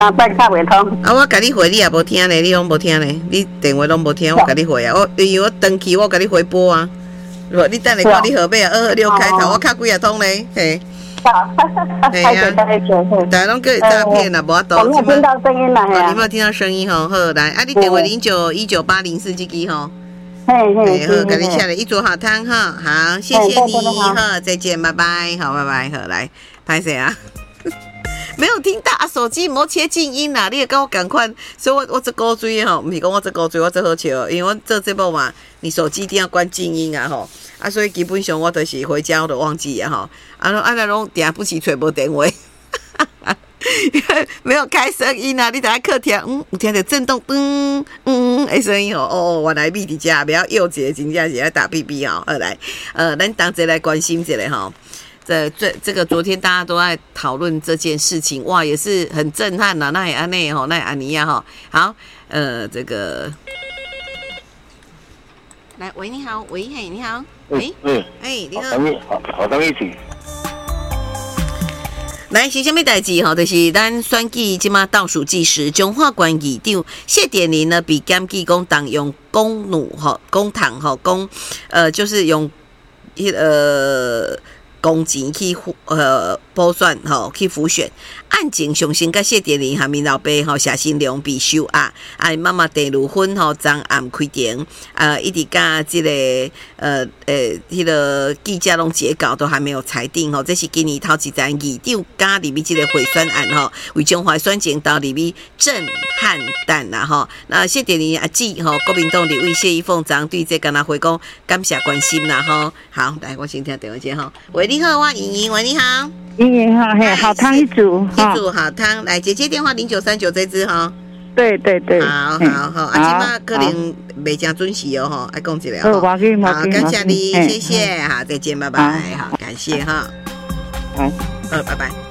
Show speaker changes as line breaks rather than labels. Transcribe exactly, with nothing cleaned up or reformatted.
啊，拜卡袂通。
啊，我甲你回你也无听咧，你拢无听咧，你电话拢无听，我甲你回啊，我因为我登记我甲你回拨啊。如你等下看你号码啊，二二六开头，我卡几啊通咧，嘿。
嘿呀，
但拢叫诈骗啦，无法度。
我没有听到声音啦，
哦，你没有听到声音吼？好，来，啊，你电话零九一九八零四这支吼。
嘿嘿，
好，赶紧下来，一组好汤哈，好，谢谢你，好，再见，拜拜，好，拜拜，好，来，拍谁啊？没有听到啊，手机莫切静音啦，你也跟我赶快，所以我我这高追吼，不是讲我这高追，我这好笑，因为我做这部嘛，你手机一定要关静音啊吼，啊，所以基本上我都是回家我都忘记啊吼，啊，啊那拢定不起揣无电话。因为没有开声音啊，你等下客厅，嗯，有听到震动，嗯嗯的声音哦，哦，原来米伫遮，不要幼稚，真正是在打 B B 哦。好来，呃，咱当真来关心一下哈。这这这个昨天大家都在讨论这件事情，哇，也是很震撼呐、啊。那也安内吼，那也安尼亚哈。好，呃，这个，来，喂，你好，喂，嘿，你好，喂，
嗯，
哎，你好，
好，好，当一起。
来是什么代志吼？就是咱选举即马倒数计时，中华关议长谢点林呢，被检举讲动用公弩吼、公帑吼、公呃，就是用迄呃公钱去呃补选吼，去辅选。案情上先甲谢点林下面老爸吼谢新良被收押，啊妈妈地如婚吼昨暗开庭，啊一直甲即、这个呃呃迄、那个记者拢截稿都还没有裁定吼，这是今年头一站议长加入面即个贿选案吼，为中华选情到入面震撼弹啦吼。那谢点林阿姊吼，国民党立委谢依凤昨对这跟他回讲感谢关心啦吼。好，来我先听电话接吼，喂你好，我莹莹，喂你好。
莹莹好，嘿，好汤一组，
一组好汤，来姐姐电话零九三九这支哈。
对对对，
好好好，啊，今嘛可能未真准时哦哈，爱讲一下
哦。好，
感谢你，谢谢，好，再见，拜拜，好，感谢哈。
好，
呃，拜拜。